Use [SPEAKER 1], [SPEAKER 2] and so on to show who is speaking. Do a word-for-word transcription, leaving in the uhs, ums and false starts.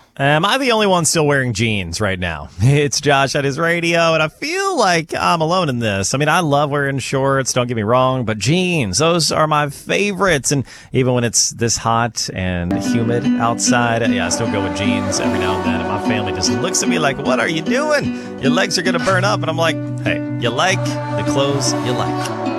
[SPEAKER 1] Am I the only one still wearing jeans right now? It's Josh at his radio, and I feel like I'm alone in this. I mean, I love wearing shorts, don't get me wrong, but jeans, those are my favorites. And even when it's this hot and humid outside, yeah, I still go with jeans every now and then. And my family just looks at me like, what are you doing? Your legs are going to burn up. And I'm like, hey, you like the clothes you like.